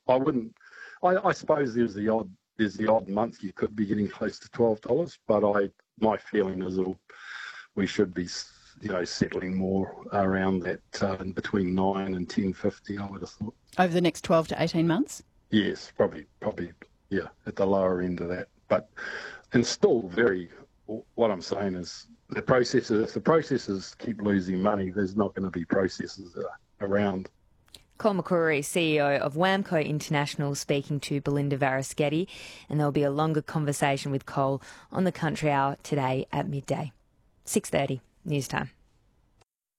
I wouldn't. I suppose there's the odd month you could be getting close to $12, but my feeling is we should be, settling more around that between 9 and 10.50. I would have thought over the next 12 to 18 months. Yes, probably, yeah, at the lower end of that. But and still what I'm saying is if the processors keep losing money, there's not going to be processors around. Col McCrory, CEO of WAMCO International, speaking to Belinda Varaschetti, and there'll be a longer conversation with Col on the Country Hour today at midday. 6:30, news time.